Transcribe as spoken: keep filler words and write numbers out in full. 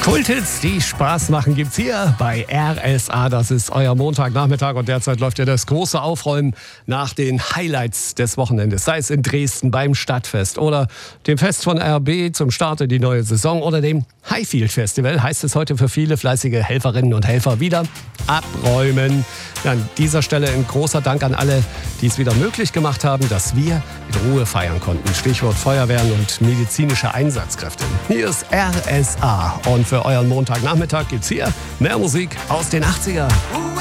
Kulthits, die Spaß machen, gibt's hier bei R S A. Das ist euer Montagnachmittag und derzeit läuft ja das große Aufräumen nach den Highlights des Wochenendes. Sei es in Dresden beim Stadtfest oder dem Fest von R B zum Start in die neue Saison oder dem Highfield Festival, heißt es heute für viele fleißige Helferinnen und Helfer wieder abräumen. Ja, an dieser Stelle ein großer Dank an alle, die es wieder möglich gemacht haben, dass wir in Ruhe feiern konnten. Stichwort Feuerwehren und medizinische Einsatzkräfte. Hier ist R S A und für euren Montagnachmittag gibt's hier mehr Musik aus den achtziger.